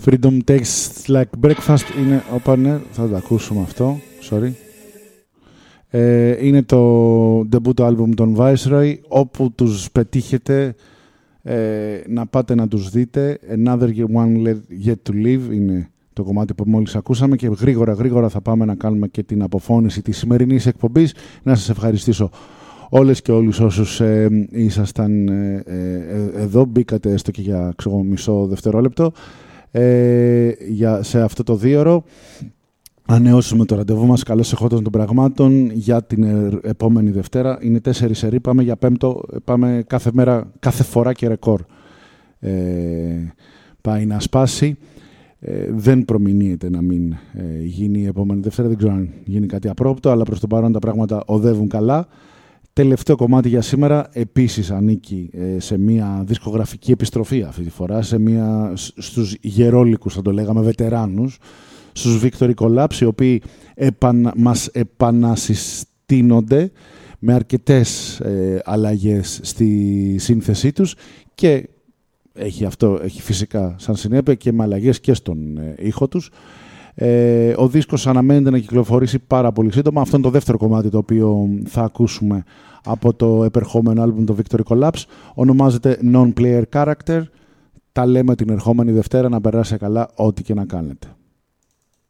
Freedom Tastes Like Breakfast είναι... ναι, θα το ακούσουμε αυτό. Sorry. Είναι το debut album των Viceroy, όπου τους πετύχετε να πάτε να τους δείτε. Another One Yet to Live είναι το κομμάτι που μόλις ακούσαμε και γρήγορα θα πάμε να κάνουμε και την αποφώνηση της σημερινής εκπομπής. Να σας ευχαριστήσω όλες και όλους όσους ήσασταν εδώ, μπήκατε έστω και για μισό δευτερόλεπτο σε αυτό το 2ωρο. Ανανεώσουμε το ραντεβού μας καλώς εχόντων των πραγμάτων για την επόμενη Δευτέρα. Είναι 4 σερί, πάμε για 5ο, πάμε κάθε μέρα, κάθε φορά και ρεκόρ. Πάει να σπάσει. Δεν προμηνύεται να μην γίνει η επόμενη Δευτέρα. Δεν ξέρω αν γίνει κάτι απρόπτο, αλλά προς το παρόν τα πράγματα οδεύουν καλά. Τελευταίο κομμάτι για σήμερα επίσης ανήκει σε μια δισκογραφική επιστροφή αυτή τη φορά, στους γερόλικους, θα το λέγαμε, βετεράνους, στους Victory Collapse, οι οποίοι μας επανασυστήνονται με αρκετές αλλαγές στη σύνθεσή τους και έχει φυσικά σαν συνέπεια και με αλλαγές και στον ήχο τους. Ο δίσκος αναμένεται να κυκλοφορήσει πάρα πολύ σύντομα. Αυτό είναι το δεύτερο κομμάτι το οποίο θα ακούσουμε από το επερχόμενο άλμπουμ το Victory Collapse. Ονομάζεται Non-Player Character. Τα λέμε την ερχόμενη Δευτέρα. Να περάσει καλά ό,τι και να κάνετε.